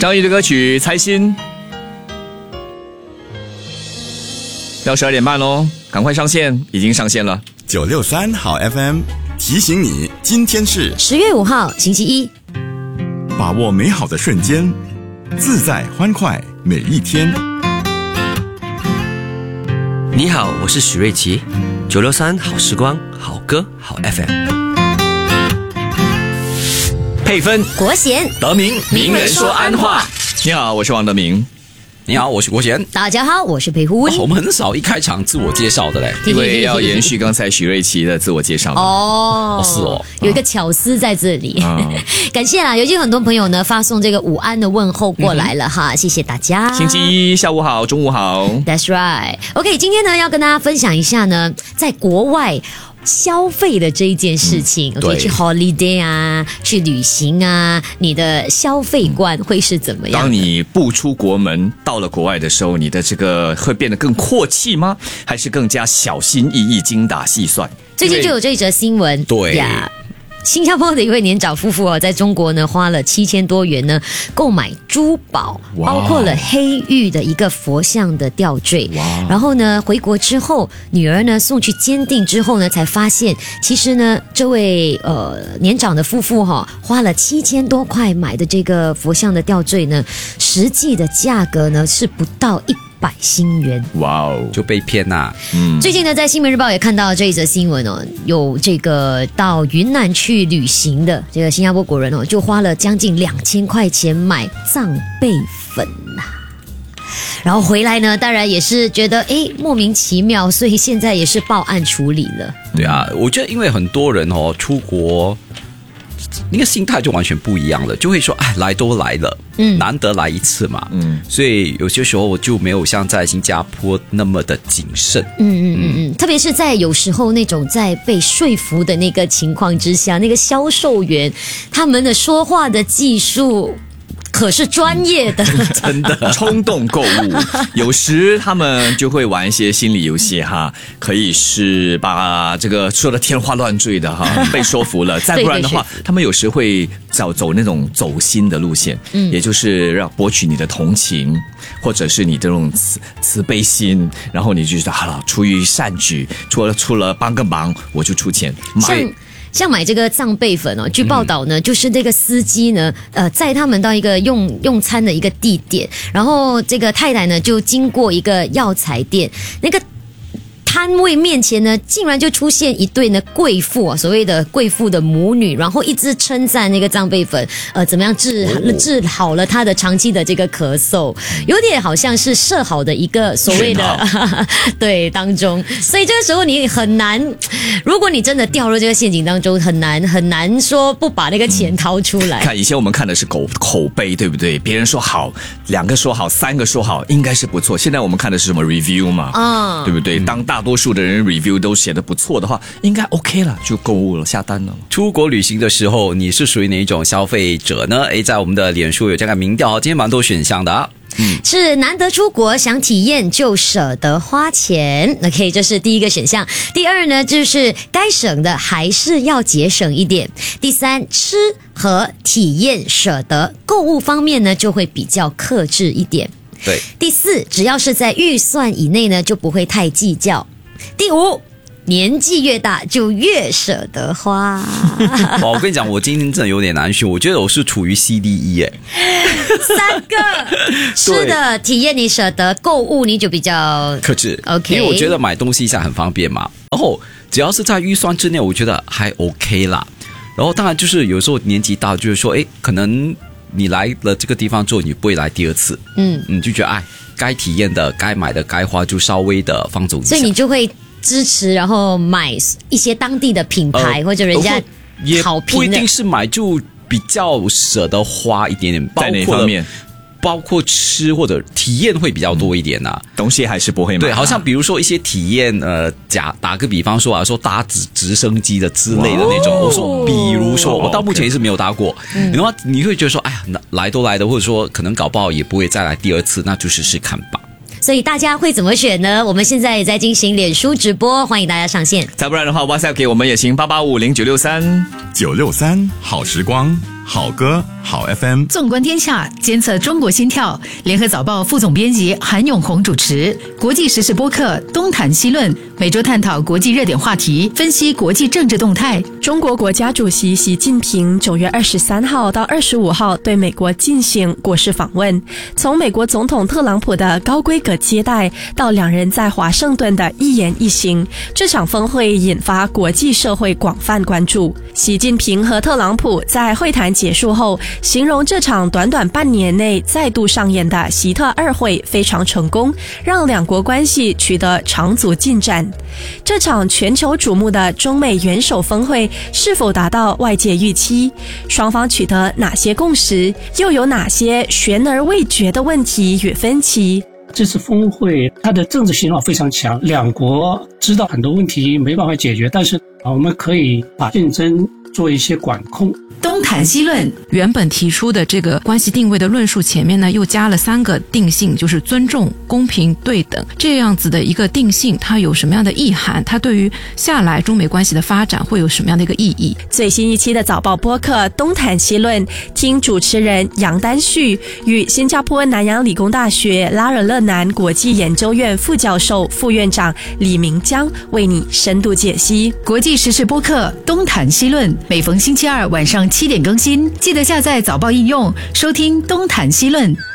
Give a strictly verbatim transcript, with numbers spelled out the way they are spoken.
张宇的歌曲《猜心》要十二点半喽，赶快上线，已经上线了。 九六三好 F M 提醒你，今天是十月五号星期一， 把握美好的瞬间，自在欢快每一天。 你好，我是许瑞琪，九六三好时光，好歌好 F M。 配分国贤德明，名人说安话。你好，我是王德明。 你好，我是国贤。 大家好，我是裴胡威、 哦。我们很少一开场自我介绍的嘞， 因为要延续刚才许瑞琪的自我介绍。 哦， 是哦， 有一个巧思在这里。嗯、感谢啦，有些很多朋友呢发送这个午安的问候过来了、嗯、哈，谢谢大家。 星期一下午好，中午好。 That's right。OK， 今天呢要跟大家分享一下呢，在国外消费的这一件事情，嗯、OK， 去 holiday 啊，去旅行啊，你的消费观会是怎么样的？ 当你不出国门，到了国外的时候，你的这个会变得更阔气吗？还是更加小心翼翼、精打细算？ 最近就有这一则新闻， 对呀。新加坡的一位年长夫妇哦，在中国呢花了七千多元呢购买珠宝，包括了黑玉的一个佛像的吊坠。然后呢，回国之后，女儿呢送去鉴定之后呢，才发现其实呢，这位呃年长的夫妇哈、哦，花了七千多块买的这个佛像的吊坠呢，实际的价格呢是不到一百新元。 哇哦， 就被骗呐、啊！ 嗯， 最近呢，在新闻日报也看到这一则新闻哦，有这个到云南去旅行的这个新加坡国人哦，就花了将近两千块钱买藏贝粉呐、啊。然后回来呢，当然也是觉得哎莫名其妙，所以现在也是报案处理了。 对啊，我觉得因为很多人哦出国，那个心态就完全不一样了，就会说哎来都来了，嗯，难得来一次嘛，嗯，所以有些时候我就没有像在新加坡那么的谨慎， 嗯嗯嗯嗯，特别是在有时候那种在被说服的那个情况之下，那个销售员他们的说话的技术可是专业的， 真的冲动购物，有时他们就会玩一些心理游戏哈，可以是把这个说的天花乱坠的哈，被说服了，再不然的话，他们有时会走走那种走心的路线，嗯，也就是让博取你的同情，或者是你这种慈慈悲心，然后你就觉得好了，出于善举，除了除了帮个忙，我就出钱买。 像买这个藏贝粉哦，据报道呢，嗯、就是这个司机呢，呃，载他们到一个用用餐的一个地点，然后这个太太呢就经过一个药材店，那个摊位面前呢，竟然就出现一对呢贵妇啊，所谓的贵妇的母女，然后一直称赞那个藏贝粉，呃，怎么样治、哦、治好了她的长期的这个咳嗽，有点好像是设好的一个所谓的对当中，所以这个时候你很难，如果你真的掉入这个陷阱当中，很难很难说不把那个钱掏出来。 嗯、看以前我们看的是口口碑，对不对？别人说好，两个说好，三个说好，应该是不错。现在我们看的是什么 review 嘛，啊、嗯，对不对？当大多数的人 review 都写得不错的话，应该 OK 了，就购物了，下单了。 出国旅行的时候，你是属于哪一种消费者呢？诶，在我们的脸书有这个民调，今天蛮多选项的啊。 嗯，是难得出国想体验就舍得花钱 OK， 这是第一个选项。第二呢，就是该省的还是要节省一点。第三，吃和体验舍得，购物方面呢就会比较克制一点。 对。 第四，只要是在预算以内呢就不会太计较。第五，年纪越大就越舍得花。 我跟你讲，我今天真的有点难选，我觉得我是处于 C D E 哎。 三个吃的体验你舍得，购物你就比较克制 OK， 因为我觉得买东西一下很方便嘛，然后只要是在预算之内，我觉得还 OK 啦。然后当然就是有时候年纪大，就是说，哎，可能你来了这个地方之后，你不会来第二次，嗯，你就觉得哎，该体验的、该买的、该花就稍微的放纵一下， 所以你就会支持，然后买一些当地的品牌、呃、或者人家好评的， 也不一定是买，就比较舍得花一点点。 在哪方面？ 包括吃或者体验会比较多一点呐、啊嗯，东西还是不会买、啊。 对，好像比如说一些体验，呃，假打个比方说啊，说搭直直升机的之类的那种。我说，比如说，我到目前也是没有搭过。嗯，然后你会觉得说，哎呀，来都来的，或者说可能搞不好也不会再来第二次，那就试试看吧。 所以大家会怎么选呢？我们现在也在进行脸书直播，欢迎大家上线。 再不然的话 ，WhatsApp 给我们也行，八八五零九六三九六三好时光。 好歌好 F M。 纵观天下，监测中国心跳。联合早报副总编辑韩永红主持，国际时事播客东谈西论，每周探讨国际热点话题，分析国际政治动态。 中国国家主席习近平九月二十三号到二十五号对美国进行国事访问，从美国总统特朗普的高规格接待到两人在华盛顿的一言一行，这场峰会引发国际社会广泛关注。习近平和特朗普在会谈结束后，形容这场短短半年内再度上演的习特二会非常成功，让两国关系取得长足进展。这场全球瞩目的中美元首峰会是否达到外界预期？双方取得哪些共识？又有哪些悬而未决的问题与分歧？ 这次峰会它的政治信号非常强，两国知道很多问题没办法解决，但是我们可以把竞争做一些管控。 东谈西论， 原本提出的这个关系定位的论述前面呢，又加了三个定性，就是尊重、公平、对等，这样子的一个定性，它有什么样的意涵？它对于下来中美关系的发展会有什么样的一个意义？ 最新一期的早报播客东谈西论，听主持人杨丹旭与新加坡南洋理工大学拉尔勒南国际研究院副教授、副院长李明江为你深度解析。 国际时事播客东谈西论，每逢星期二晚上七点更新，记得下载早报应用收听东谈西论。